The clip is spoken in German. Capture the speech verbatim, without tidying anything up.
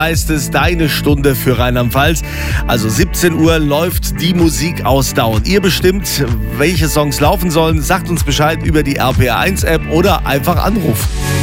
Heißt es, deine Stunde für Rheinland-Pfalz. Also siebzehn Uhr läuft die Musik aus Down. Ihr bestimmt, welche Songs laufen sollen. Sagt uns Bescheid über die R P R eins App oder einfach anrufen.